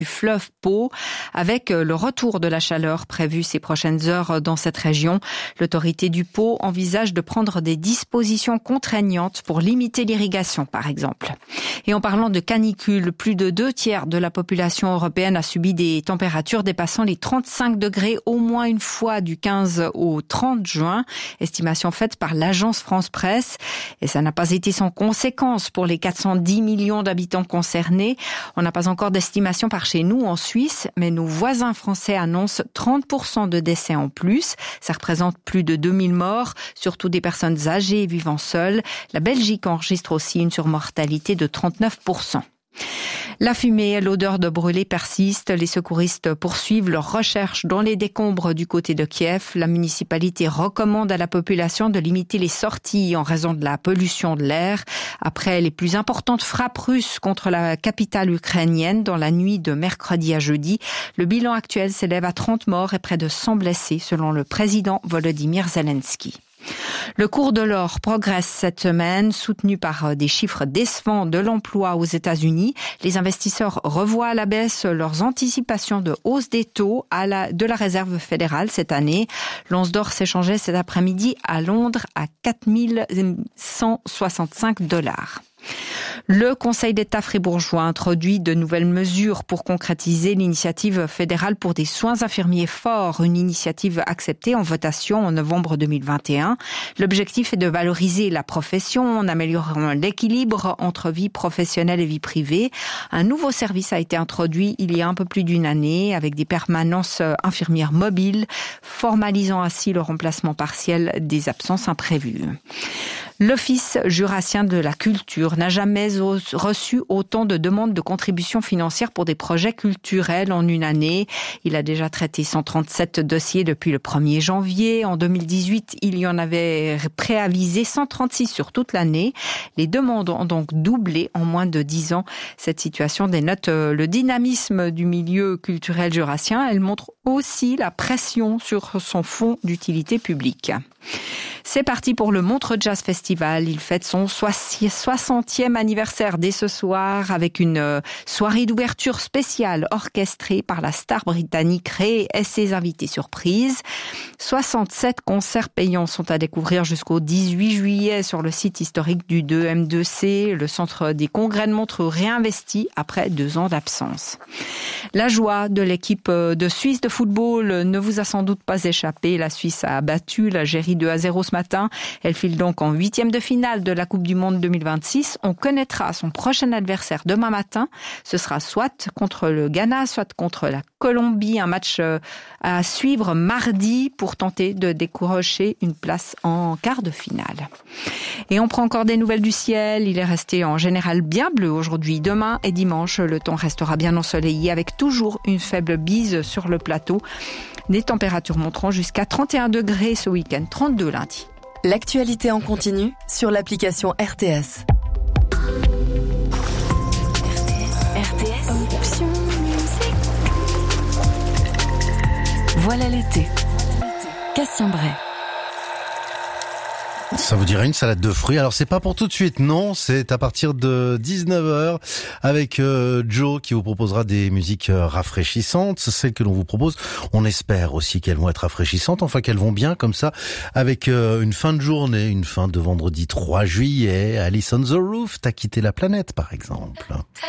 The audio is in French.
du fleuve Pô. Avec le retour de la chaleur prévu ces prochaines heures dans cette région, l'autorité du Pô envisage de prendre des dispositions contraignantes pour limiter l'irrigation, par exemple. Et en parlant de canicule, plus de 2/3 de la population européenne a subi des températures dépassant les 35 degrés au moins une fois du 15 au 30 juin, estimation faite par l'agence France Presse. Et ça n'a pas été sans conséquence pour les 410 millions d'habitants concernés. On n'a pas encore d'estimation par chez nous en Suisse, mais nos voisins français annoncent 30% de décès en plus. Ça représente plus de 2000 morts, surtout des personnes âgées vivant seules. La Belgique enregistre aussi une surmortalité de 39%. La fumée et l'odeur de brûlé persistent. Les secouristes poursuivent leurs recherches dans les décombres du côté de Kiev. La municipalité recommande à la population de limiter les sorties en raison de la pollution de l'air. Après les plus importantes frappes russes contre la capitale ukrainienne dans la nuit de mercredi à jeudi, le bilan actuel s'élève à 30 morts et près de 100 blessés selon le président Volodymyr Zelensky. Le cours de l'or progresse cette semaine, soutenu par des chiffres décevants de l'emploi aux États-Unis. Les investisseurs revoient à la baisse leurs anticipations de hausse des taux de la Réserve fédérale cette année. L'once d'or s'échangeait cet après-midi à Londres à 4 165 $. Le Conseil d'État fribourgeois introduit de nouvelles mesures pour concrétiser l'initiative fédérale pour des soins infirmiers forts, une initiative acceptée en votation en novembre 2021. L'objectif est de valoriser la profession en améliorant l'équilibre entre vie professionnelle et vie privée. Un nouveau service a été introduit il y a un peu plus d'une année avec des permanences infirmières mobiles, formalisant ainsi le remplacement partiel des absences imprévues. L'Office jurassien de la culture n'a jamais reçu autant de demandes de contributions financières pour des projets culturels en une année. Il a déjà traité 137 dossiers depuis le 1er janvier. En 2018, il y en avait préavisé 136 sur toute l'année. Les demandes ont donc doublé en moins de 10 ans. Cette situation dénote le dynamisme du milieu culturel jurassien. Elle montre aussi la pression sur son fonds d'utilité publique. C'est parti pour le Montreux Jazz Festival. Il fête son 60e anniversaire dès ce soir avec une soirée d'ouverture spéciale orchestrée par la star britannique Ray et ses invités surprises. 67 concerts payants sont à découvrir jusqu'au 18 juillet sur le site historique du 2M2C, le centre des congrès de Montreux réinvesti après 2 ans d'absence. La joie de l'équipe de Suisse de football ne vous a sans doute pas échappé. La Suisse a battu l'Algérie 2-0 ce matin. Elle file donc en 8e de finale de la Coupe du Monde 2026. On connaîtra son prochain adversaire demain matin. Ce sera soit contre le Ghana, soit contre la Colombie. Un match à suivre mardi pour tenter de décrocher une place en quart de finale. Et on prend encore des nouvelles du ciel. Il est resté en général bien bleu aujourd'hui. Demain et dimanche, le temps restera bien ensoleillé avec toujours une faible bise sur le plateau. Les températures monteront jusqu'à 31 degrés ce week-end, 32 lundi. L'actualité en continu sur l'application RTS. RTS. Option musique. Voilà l'été. Cassien Bray. Ça vous dirait une salade de fruits? Alors c'est pas pour tout de suite, non, c'est à partir de 19h avec Joe qui vous proposera des musiques rafraîchissantes, celles que l'on vous propose. On espère aussi qu'elles vont être rafraîchissantes, enfin qu'elles vont bien comme ça, avec une fin de journée, une fin de vendredi 3 juillet, Alice on the Roof, T'as quitté la planète par exemple.